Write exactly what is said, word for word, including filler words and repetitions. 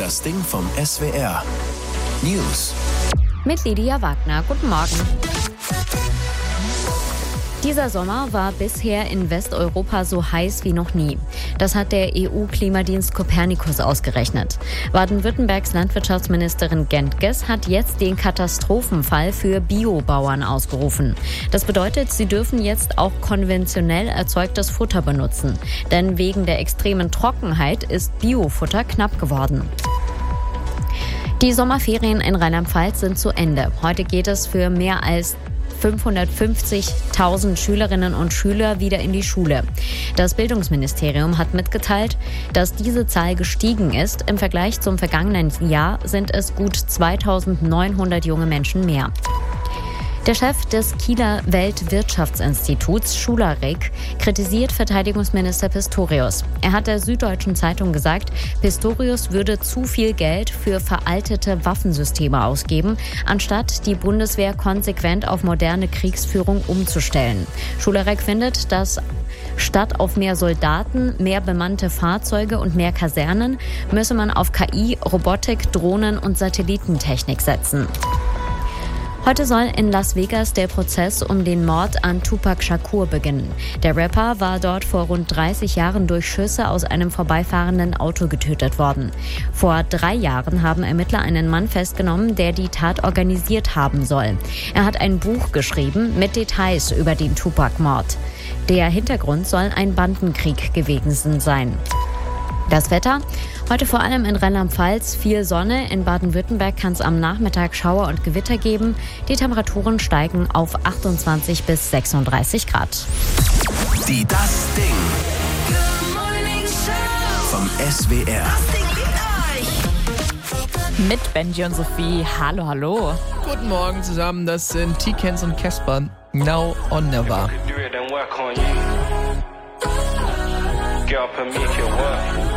Das Ding vom S W R. News. Mit Lydia Wagner. Guten Morgen. Dieser Sommer war bisher in Westeuropa so heiß wie noch nie. Das hat der E U-Klimadienst Copernicus ausgerechnet. Baden-Württembergs Landwirtschaftsministerin Gentges hat jetzt den Katastrophenfall für Biobauern ausgerufen. Das bedeutet, sie dürfen jetzt auch konventionell erzeugtes Futter benutzen. Denn wegen der extremen Trockenheit ist Biofutter knapp geworden. Die Sommerferien in Rheinland-Pfalz sind zu Ende. Heute geht es für mehr als fünfhundertfünfzigtausend Schülerinnen und Schüler wieder in die Schule. Das Bildungsministerium hat mitgeteilt, dass diese Zahl gestiegen ist. Im Vergleich zum vergangenen Jahr sind es gut zweitausendneunhundert junge Menschen mehr. Der Chef des Kieler Weltwirtschaftsinstituts, Schularik, kritisiert Verteidigungsminister Pistorius. Er hat der Süddeutschen Zeitung gesagt, Pistorius würde zu viel Geld für veraltete Waffensysteme ausgeben, anstatt die Bundeswehr konsequent auf moderne Kriegsführung umzustellen. Schularik findet, dass statt auf mehr Soldaten, mehr bemannte Fahrzeuge und mehr Kasernen müsse man auf K I, Robotik, Drohnen und Satellitentechnik setzen. Heute soll in Las Vegas der Prozess um den Mord an Tupac Shakur beginnen. Der Rapper war dort vor rund dreißig Jahren durch Schüsse aus einem vorbeifahrenden Auto getötet worden. Vor drei Jahren haben Ermittler einen Mann festgenommen, der die Tat organisiert haben soll. Er hat ein Buch geschrieben mit Details über den Tupac-Mord. Der Hintergrund soll ein Bandenkrieg gewesen sein. Das Wetter? Heute vor allem in Rheinland-Pfalz viel Sonne. In Baden-Württemberg kann es am Nachmittag Schauer und Gewitter geben. Die Temperaturen steigen auf achtundzwanzig bis sechsunddreißig Grad. Die Das Ding vom S W R. Mit Benji und Sophie. Hallo, hallo. Guten Morgen zusammen, das sind T-Kenz und Casper. Now or never. Girl, put me in your work.